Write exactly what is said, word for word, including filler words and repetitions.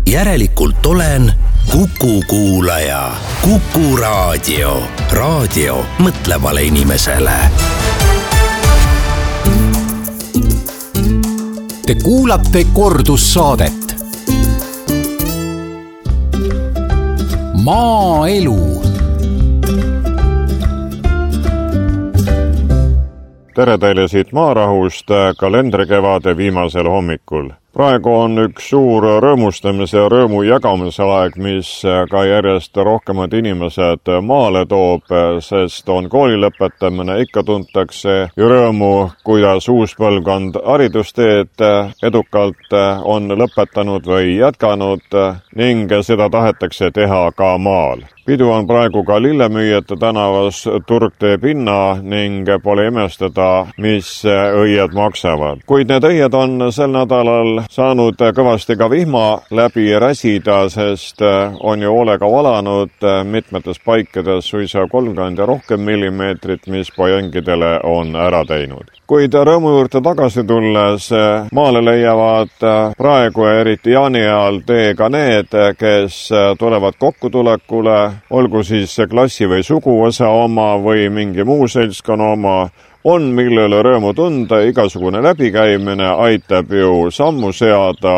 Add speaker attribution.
Speaker 1: Järelikult olen Kuku kuulaja. Kuku raadio. Raadio mõtlevale inimesele.
Speaker 2: Te kuulate kordussaadet. Maaelu.
Speaker 3: Tere teile siit Maarahust kalendrikevade viimasel hommikul. Praegu on üks suur rõõmustamise ja rõõmu jagamise aeg, mis ka järjest rohkemad inimesed maale toob, sest on kooli lõpetamine, ikka tuntakse rõõmu, kuidas uus põlvkond haridusteed edukalt on lõpetanud või jätkanud ning seda tahetakse teha ka maal. Pidu on praegu ka Lillemüüjate tänavas, turg teeb hinna ning pole imestada, mis õied maksavad. Kuid need õied on sel nädalal saanud kõvasti ka vihma läbi räsida, sest on ju hoolega valanud mitmetes paikades suisa kolmkümmend ja rohkem millimeetrit, mis pojangidele on ära teinud. Kuid rõõmu juurde tagasi tulles, maale leiavad praegu ja eriti jaani ajal tee ka need, kes tulevad kokkutulekule, olgu siis klassi või suguosa oma või mingi muu seltskonna oma, on millele rõõmu tunda, igasugune läbikäimine aitab ju sammu seada